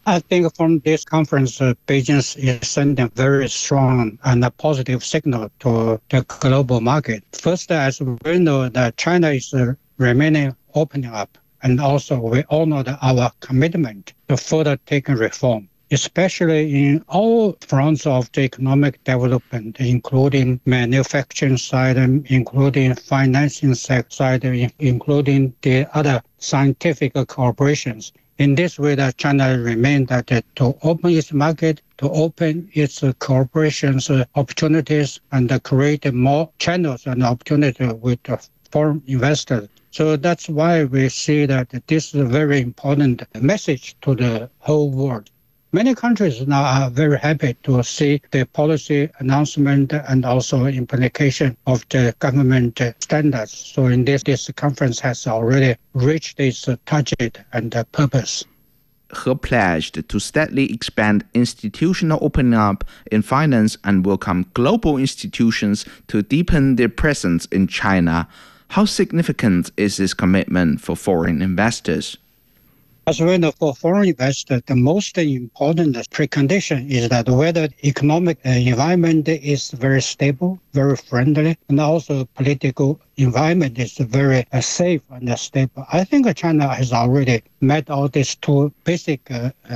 I think from this conference, Beijing is sending very strong and a positive signal to the global market. First, as we know that China is remaining opening up, and also we honor our commitment to further take reform, especially in all fronts of the economic development, including manufacturing side, including financing side, including the other scientific cooperations. In this way, that China remains to open its market, to open its cooperations opportunities, and create more channels and opportunities with foreign investors. So that's why we see that this is a very important message to the whole world. Many countries now are very happy to see the policy announcement and also implication of the government standards. So in this conference has already reached its target and purpose. He pledged to steadily expand institutional opening up in finance and welcome global institutions to deepen their presence in China. How significant is this commitment for foreign investors? As we know, for foreign investors, the most important precondition is that whether economic environment is very stable, very friendly, and also political environment is very safe and stable. I think China has already met all these two basic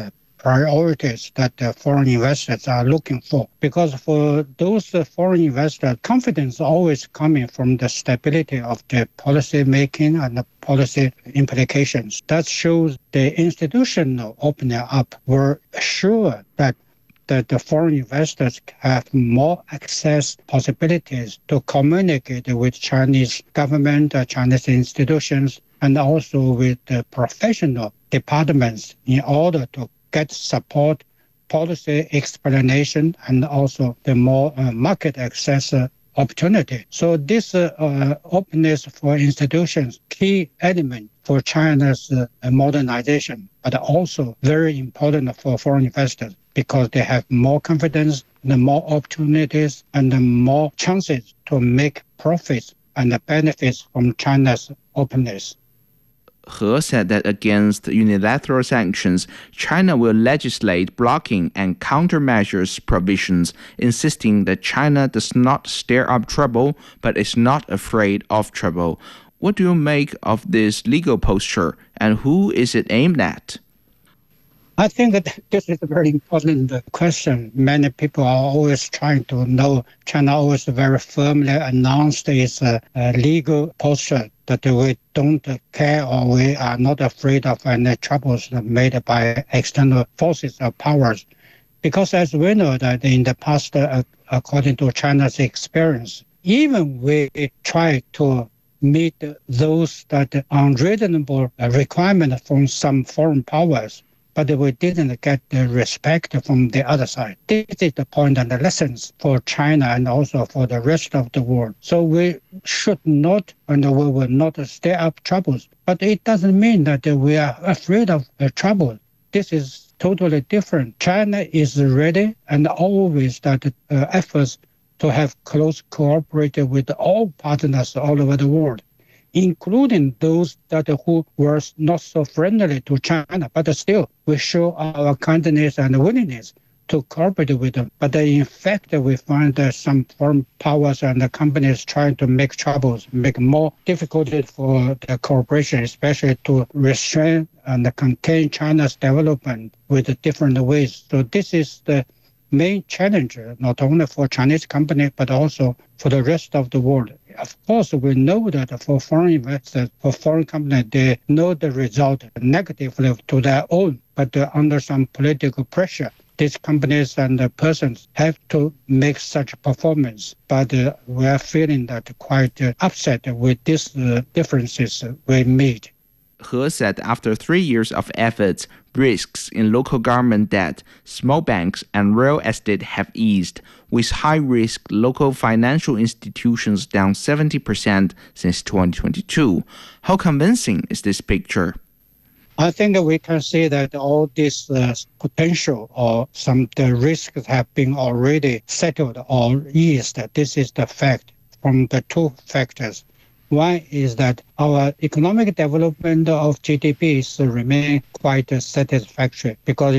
priorities that foreign investors are looking for. Because for those foreign investors, confidence always coming from the stability of the policy making and the policy implications. That shows the institutional opening up were sure that the foreign investors have more access possibilities to communicate with Chinese government, Chinese institutions, and also with the professional departments in order to get support, policy explanation, and also the more market access opportunity. So this openness for institutions, key element for China's modernization, but also very important for foreign investors because they have more confidence, the more opportunities, and the more chances to make profits and the benefits from China's openness. He said that against unilateral sanctions, China will legislate blocking and countermeasures provisions, insisting that China does not stir up trouble but is not afraid of trouble. What do you make of this legal posture, and who is it aimed at? I think that this is a very important question. Many people are always trying to know. China always very firmly announced its legal posture that we don't care or we are not afraid of any troubles made by external forces or powers. Because as we know that in the past, according to China's experience, even we try to meet those that unreasonable requirements from some foreign powers, but we didn't get the respect from the other side. This is the point and the lessons for China and also for the rest of the world. So we should not and we will not stir up troubles. But it doesn't mean that we are afraid of trouble. This is totally different. China is ready and always that efforts to have close cooperation with all partners all over the world, including those who were not so friendly to China, but still we show our kindness and willingness to cooperate with them. But in fact, we find that some foreign powers and the companies trying to make troubles, make more difficult for the cooperation, especially to restrain and contain China's development with different ways. So this is the main challenge, not only for Chinese companies, but also for the rest of the world. Of course, we know that for foreign investors, for foreign companies, they know the result negatively to their own, but under some political pressure, these companies and persons have to make such performance. But we are feeling that quite upset with these differences we made. He said after 3 years of efforts, risks in local government debt, small banks, and real estate have eased, with high-risk local financial institutions down 70% since 2022. How convincing is this picture? I think we can see that all this potential or the risks have been already settled or eased. This is the fact from the two factors. One is that our economic development of GDP remain quite satisfactory because